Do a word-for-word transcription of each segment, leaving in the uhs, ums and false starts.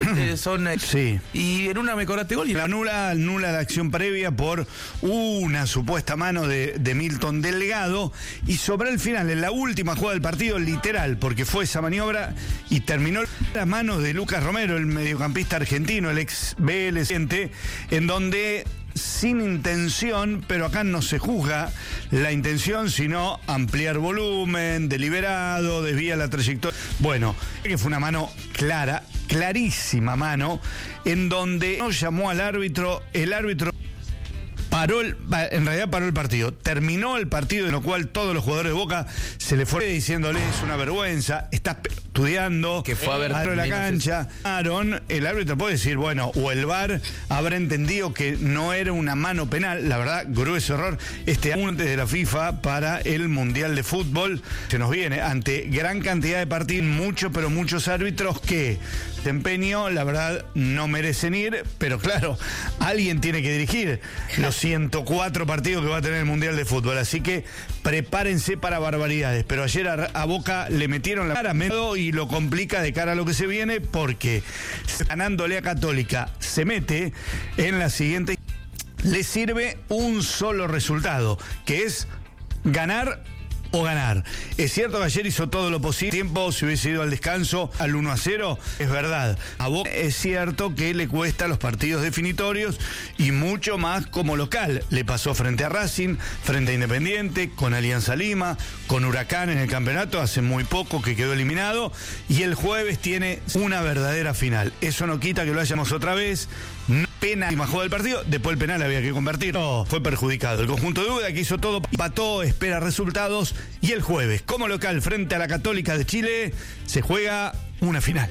eh, son... Eh, sí. Y en una me cobraste gol y... La nula, nula la acción previa por una supuesta mano de, de Milton Delgado, y sobre el final, en la última jugada del partido, literal, porque fue esa maniobra y terminó las manos de Lucas Romero, el mediocampista argentino, el ex Vélez, en donde... sin intención, pero acá no se juzga la intención, sino ampliar volumen, deliberado, desvía la trayectoria. Bueno, que fue una mano clara, clarísima mano, en donde no llamó al árbitro, el árbitro paró, el, en realidad paró el partido, terminó el partido, en lo cual todos los jugadores de Boca se le fueron diciéndole, es una vergüenza, estás estudiando, que fue a ver adentro de la cancha. Aaron, el árbitro puede decir, bueno, o el V A R habrá entendido que no era una mano penal, la verdad, grueso error, este antes de la FIFA para el Mundial de Fútbol, se nos viene ante gran cantidad de partidos, muchos, pero muchos árbitros que desempeño, la verdad, no merecen ir, pero claro, alguien tiene que dirigir los ciento cuatro partidos que va a tener el Mundial de Fútbol, así que prepárense para barbaridades, pero ayer a, a Boca le metieron la cara y lo complica de cara a lo que se viene, porque ganándole a Católica se mete en la siguiente, le sirve un solo resultado, que es ganar o ganar. Es cierto que ayer hizo todo lo posible, tiempo, si hubiese ido al descanso al uno a cero, es verdad. A Boca es cierto que le cuesta los partidos definitorios y mucho más como local. Le pasó frente a Racing, frente a Independiente, con Alianza Lima, con Huracán en el campeonato, hace muy poco que quedó eliminado, y el jueves tiene una verdadera final. Eso no quita que lo hayamos otra vez. No, penal, jugó del partido, después el penal había que convertir, no, fue perjudicado. El conjunto de Úbeda, que hizo todo, empató, espera resultados, y el jueves, como local, frente a la Católica de Chile, se juega una final.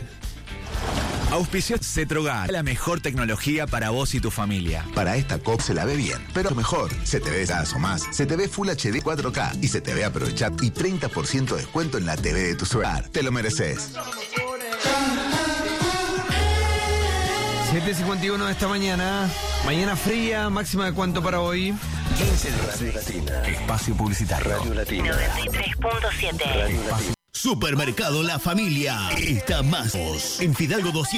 Auspicio Cetrogal, la mejor tecnología para vos y tu familia. Para esta C O P se la ve bien, pero mejor, se te ve das o más, se te ve Full H D cuatro K y se te ve aprovechar y treinta por ciento de descuento en la T V de tu celular. Te lo mereces. siete cincuenta y uno de esta mañana. Mañana fría, máxima de cuánto para hoy. quince de Latina. Espacio publicitario. Radio Latina. noventa y tres punto siete. Supermercado La Familia. Está más en Fidalgo doscientos.